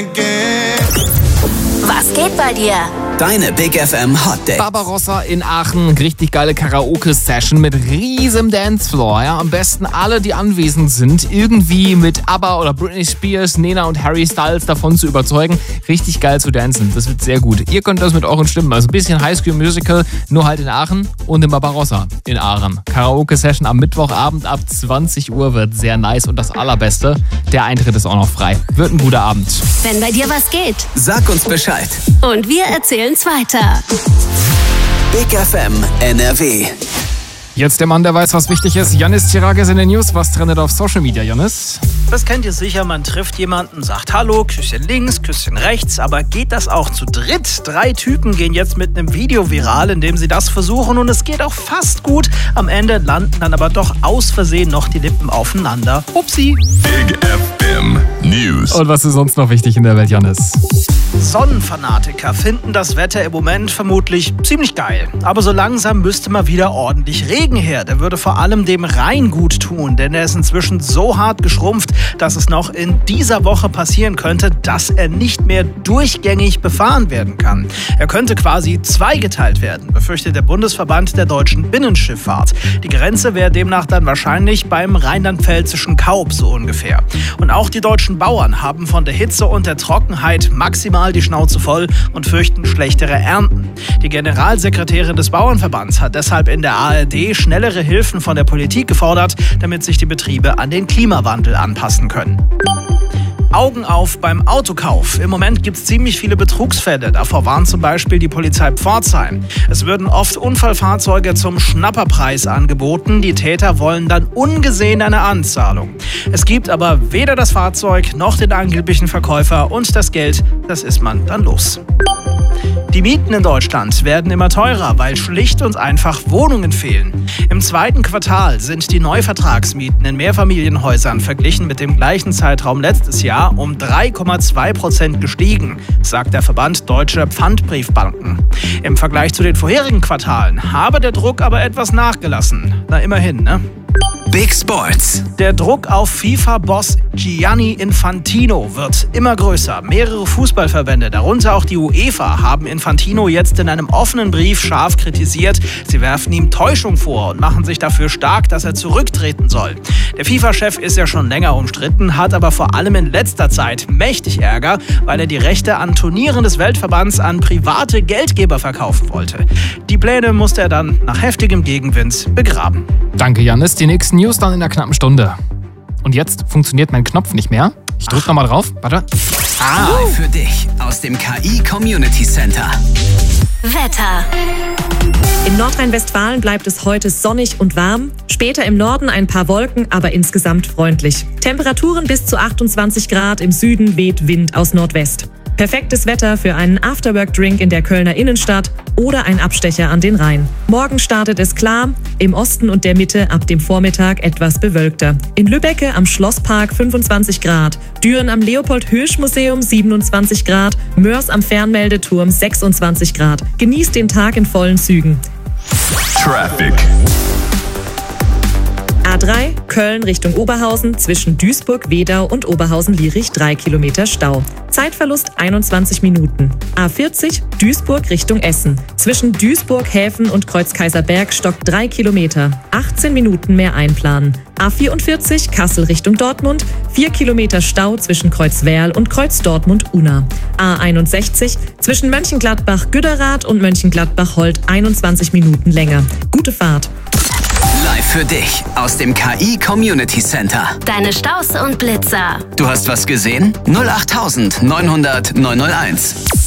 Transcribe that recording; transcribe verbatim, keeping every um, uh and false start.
Was geht bei dir? Deine Big F M Hot Dates. Barbarossa in Aachen, richtig geile Karaoke-Session mit riesem Dancefloor. Ja, am besten alle, die anwesend sind, irgendwie mit ABBA oder Britney Spears, Nena und Harry Styles davon zu überzeugen, richtig geil zu dancen. Das wird sehr gut. Ihr könnt das mit euren Stimmen, also ein bisschen High School Musical, nur halt in Aachen und in Barbarossa in Aachen. Karaoke-Session am Mittwochabend ab zwanzig Uhr wird sehr nice und das Allerbeste, der Eintritt ist auch noch frei. Wird ein guter Abend. Wenn bei dir was geht, Sag uns Bescheid. und wir erzählen's weiter. Big F M N R W. Jetzt der Mann, der weiß, was wichtig ist. Yannis Tirages in den News. Was trendet auf Social Media, Yannis? Das kennt ihr sicher, man trifft jemanden, sagt Hallo, Küsschen links, Küsschen rechts, aber geht das auch zu dritt? Drei Typen gehen jetzt mit einem Video viral, in dem sie das versuchen und es geht auch fast gut. Am Ende landen dann aber doch aus Versehen noch die Lippen aufeinander. Upsi. Big F M News. Und was ist sonst noch wichtig in der Welt, Yannis? Sonnenfanatiker finden das Wetter im Moment vermutlich ziemlich geil. Aber so langsam müsste mal wieder ordentlich Regen her. Der würde vor allem dem Rhein gut tun, denn er ist inzwischen so hart geschrumpft, dass es noch in dieser Woche passieren könnte, dass er nicht mehr durchgängig befahren werden kann. Er könnte quasi zweigeteilt werden, befürchtet der Bundesverband der deutschen Binnenschifffahrt. Die Grenze wäre demnach dann wahrscheinlich beim rheinland-pfälzischen Kaub so ungefähr. Und auch die deutschen Bauern haben von der Hitze und der Trockenheit maximal die Schnauze voll und fürchten schlechtere Ernten. Die Generalsekretärin des Bauernverbands hat deshalb in der A R D schnellere Hilfen von der Politik gefordert, damit sich die Betriebe an den Klimawandel anpassen können. Augen auf beim Autokauf. Im Moment gibt es ziemlich viele Betrugsfälle. Davor warnt zum Beispiel die Polizei Pforzheim. Es würden oft Unfallfahrzeuge zum Schnapperpreis angeboten. Die Täter wollen dann ungesehen eine Anzahlung. Es gibt aber weder das Fahrzeug noch den angeblichen Verkäufer und das Geld, das ist man dann los. Die Mieten in Deutschland werden immer teurer, weil schlicht und einfach Wohnungen fehlen. Im zweiten Quartal sind die Neuvertragsmieten in Mehrfamilienhäusern verglichen mit dem gleichen Zeitraum letztes Jahr um drei Komma zwei Prozent gestiegen, sagt der Verband Deutscher Pfandbriefbanken. Im Vergleich zu den vorherigen Quartalen habe der Druck aber etwas nachgelassen. Na immerhin, ne? Big Sports. Der Druck auf FIFA-Boss Gianni Infantino wird immer größer. Mehrere Fußballverbände, darunter auch die UEFA, haben Infantino jetzt in einem offenen Brief scharf kritisiert. Sie werfen ihm Täuschung vor und machen sich dafür stark, dass er zurücktreten soll. Der FIFA-Chef ist ja schon länger umstritten, hat aber vor allem in letzter Zeit mächtig Ärger, weil er die Rechte an Turnieren des Weltverbands an private Geldgeber verkaufen wollte. Die Pläne musste er dann nach heftigem Gegenwind begraben. Danke, Yannis. Die nächsten News dann in einer knappen Stunde. Und jetzt funktioniert mein Knopf nicht mehr. Ich drück nochmal drauf. Warte. Ah. Für dich aus dem K I Community Center. Wetter. In Nordrhein-Westfalen bleibt es heute sonnig und warm. Später im Norden ein paar Wolken, aber insgesamt freundlich. Temperaturen bis zu achtundzwanzig Grad, im Süden weht Wind aus Nordwest. Perfektes Wetter für einen Afterwork-Drink in der Kölner Innenstadt oder ein Abstecher an den Rhein. Morgen startet es klar, im Osten und der Mitte ab dem Vormittag etwas bewölkter. In Lübbecke am Schlosspark fünfundzwanzig Grad, Düren am Leopold-Hirsch-Museum siebenundzwanzig Grad, Mörs am Fernmeldeturm sechsundzwanzig Grad. Genießt den Tag in vollen Zügen. Traffic. A drei, Köln Richtung Oberhausen, zwischen Duisburg, Wedau und Oberhausen-Lierich drei Kilometer Stau. Zeitverlust einundzwanzig Minuten. A vierzig, Duisburg Richtung Essen. Zwischen Duisburg, Häfen und Kreuz-Kaiserberg stockt drei Kilometer. achtzehn Minuten mehr einplanen. A vierundvierzig, Kassel Richtung Dortmund. vier Kilometer Stau zwischen Kreuzwerl und Kreuz-Dortmund-Unna. A einundsechzig, zwischen Mönchengladbach-Güderath und Mönchengladbach-Holt einundzwanzig Minuten länger. Gute Fahrt. Live für dich aus dem K I Community Center. Deine Staus und Blitzer. Du hast was gesehen? null acht neunhundert neunhunderт neunhunderteins.